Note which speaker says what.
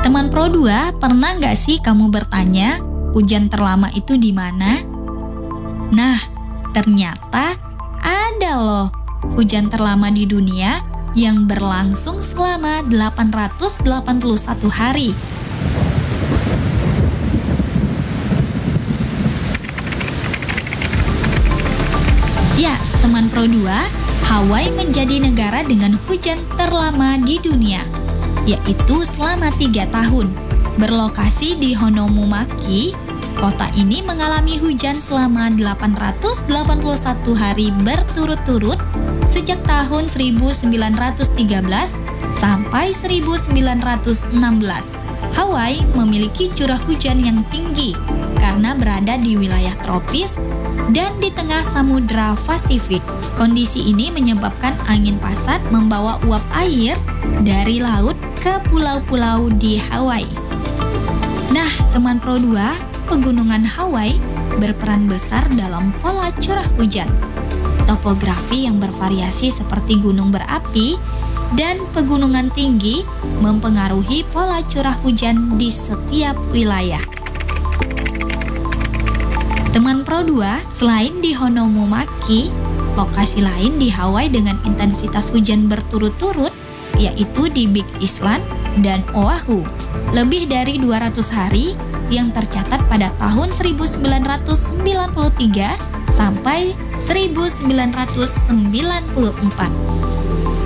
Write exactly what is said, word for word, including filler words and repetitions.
Speaker 1: Teman Pro dua, pernah nggak sih kamu bertanya, hujan terlama itu di mana? Nah, ternyata ada loh hujan terlama di dunia yang berlangsung selama delapan ratus delapan puluh satu hari. Ya, teman Pro dua, Hawaii menjadi negara dengan hujan terlama di dunia, yaitu selama tiga tahun. Berlokasi di Hanoumaki, kota ini mengalami hujan selama delapan ratus delapan puluh satu hari berturut-turut sejak tahun seribu sembilan ratus tiga belas sampai seribu sembilan ratus enam belas. Hawaii memiliki curah hujan yang tinggi karena berada di wilayah tropis dan di tengah Samudra Pasifik. Kondisi ini menyebabkan angin pasat membawa uap air dari laut ke pulau-pulau di Hawaii. Nah, teman Pro dua, pegunungan Hawaii berperan besar dalam pola curah hujan. Topografi yang bervariasi seperti gunung berapi dan pegunungan tinggi mempengaruhi pola curah hujan di setiap wilayah. Teman Pro dua, selain di Hanoumaki, lokasi lain di Hawaii dengan intensitas hujan berturut-turut yaitu di Big Island dan Oahu. Lebih dari dua ratus hari yang tercatat pada tahun seribu sembilan ratus sembilan puluh tiga sampai seribu sembilan ratus sembilan puluh empat.